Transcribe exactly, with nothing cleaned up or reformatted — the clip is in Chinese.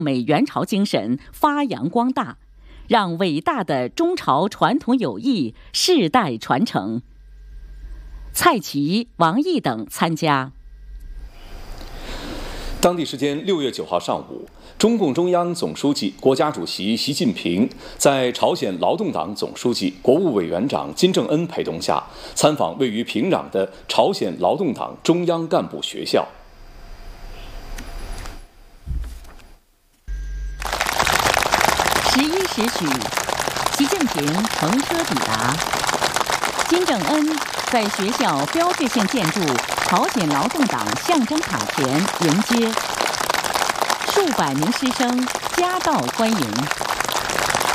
美援朝精神发扬光大，让伟大的中朝传统友谊世代传承。蔡奇、王毅等参加。 当地时间六月九号上午，中共中央总书记、国家主席习近平在朝鲜劳动党总书记、国务委员长金正恩陪同下，参访位于平壤的朝鲜劳动党中央干部学校。 十一时许，习近平乘车抵达，金正恩在学校标志性建筑朝鲜劳动党象征塔前迎接，数百名师生夹道欢迎。